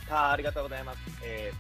ありがとうございます。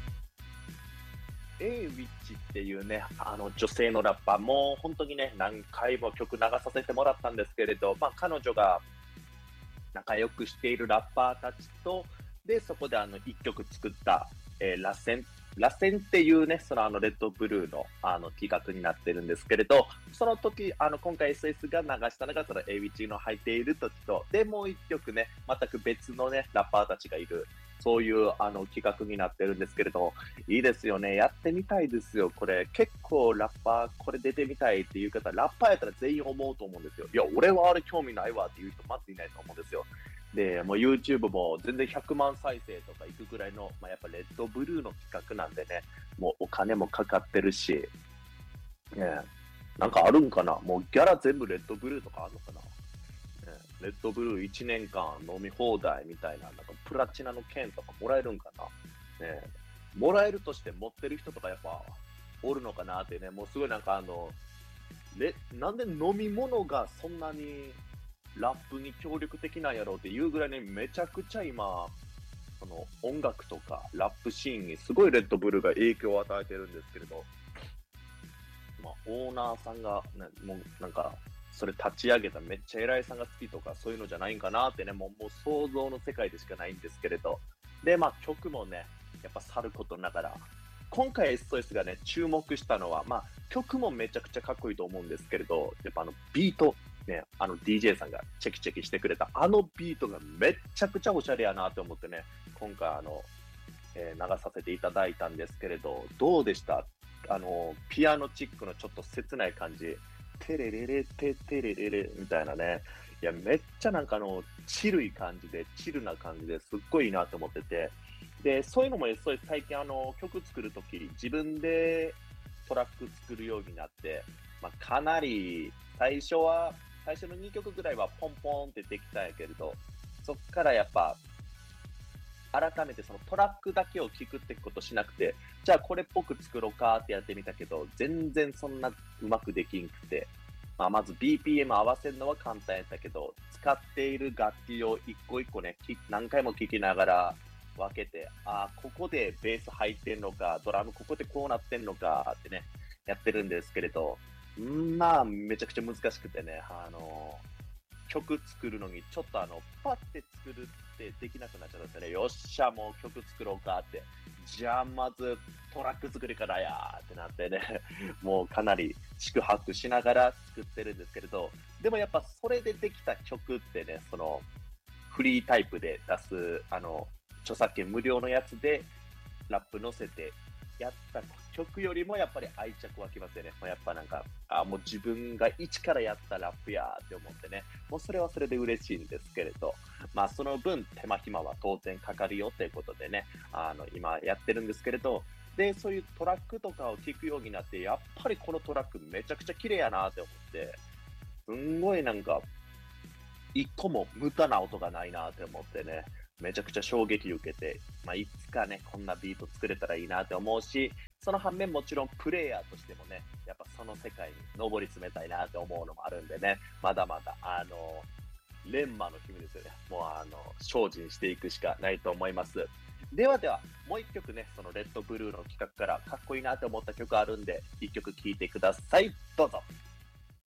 ウィッチっていうね、女性のラッパー、もう本当にね、何回も曲流させてもらったんですけれど、彼女が仲良くしているラッパーたちと、で、そこで一曲作った、螺旋っていうね、レッドブルーの、企画になってるんですけれど、その時、今回 SS が流したのが、エイウィッチの入っている時と、で、もう一曲ね、全く別のね、ラッパーたちがいる、そういう、企画になってるんですけれど、いいですよね。やってみたいですよ。これ、結構ラッパー、これ出てみたいっていう方、ラッパーやったら全員思うと思うんですよ。いや、俺はあれ興味ないわっていう人、まずいないと思うんですよ。で、もう YouTube も全然100万再生とかいくぐらいの、やっぱレッドブルーの企画なんでね、もうお金もかかってるし、ね、なんかあるんかな、もうギャラ全部レッドブルーとかあるのかな、レッドブルー1年間飲み放題みたいな、なんかプラチナの券とかもらえるんかな、もらえるとして持ってる人とかやっぱおるのかなってね、もうすごいなんかなんで飲み物がそんなにラップに協力的なんやろうっていうぐらいね、めちゃくちゃ今、その音楽とかラップシーンにすごいレッドブルーが影響を与えてるんですけれど、オーナーさんが、ね、もうなんか、それ立ち上げためっちゃ偉いさんが好きとかそういうのじゃないんかなってね、もう想像の世界でしかないんですけれど。で、曲もね、やっぱさることながら、今回 SOS がね、注目したのは、曲もめちゃくちゃかっこいいと思うんですけれど、やっぱビート、ね、DJ さんがチェキチェキしてくれたビートがめっちゃくちゃおしゃれやなって思ってね、今回流させていただいたんですけれど、どうでした？ピアノチックのちょっと切ない感じ、テレレレテテレレレみたいなね。いや、めっちゃなんかチルい感じで、チルな感じですっごいいいなと思ってて。で、そういうのもSOS 最近曲作るとき、自分でトラック作るようになって、かなり、最初の2曲ぐらいはポンポンってできたんやけれど、そっからやっぱ、改めてそのトラックだけを聞くってことしなくて、じゃあこれっぽく作ろうかってやってみたけど、全然そんなうまくできんくて、まず BPM 合わせるのは簡単やったけど、使っている楽器を一個一個ね、何回も聴きながら分けて、ここでベース入ってんのか、ドラムここでこうなってんのかってね、やってるんですけれど、めちゃくちゃ難しくてね、曲作るのに、ちょっとパッて作るってできなくなっちゃったんですよね。よっしゃ、もう曲作ろうかって。じゃあ、まずトラック作りからやーってなってね、もうかなり宿泊しながら作ってるんですけれど、でもやっぱそれでできた曲ってね、フリータイプで出す、著作権無料のやつで、ラップ乗せてやった曲よりもやっぱり愛着湧きますよね。やっぱなんか、もう自分が一からやったラップやーって思ってね、もうそれはそれで嬉しいんですけれど、その分手間暇は当然かかるよということでね、今やってるんですけれど、で、そういうトラックとかを聞くようになって、やっぱりこのトラックめちゃくちゃ綺麗やなって思って、すんごいなんか、一個も無駄な音がないなって思ってね、めちゃくちゃ衝撃受けて、いつかね、こんなビート作れたらいいなって思うし、その反面もちろんプレイヤーとしてもね、やっぱその世界に上り詰めたいなって思うのもあるんでね、まだまだ、錬磨の君ですよね。もう精進していくしかないと思います。ではでは、もう一曲ね、そのレッドブルーの企画からかっこいいなって思った曲あるんで、一曲聴いてください。どうぞ。